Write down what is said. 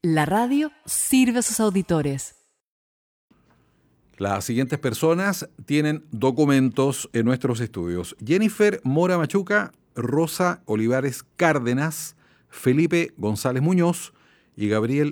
La radio sirve a sus auditores. Las siguientes personas tienen documentos en nuestros estudios: Jennifer Mora Machuca, Rosa Olivares Cárdenas, Felipe González Muñoz y Gabriel